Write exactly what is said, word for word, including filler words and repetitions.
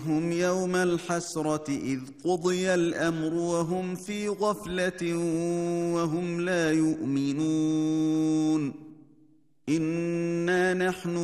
هم يوم الحسرة إذ قضي الأمر وهم في غفلة وهم لا يؤمنون إنا نحن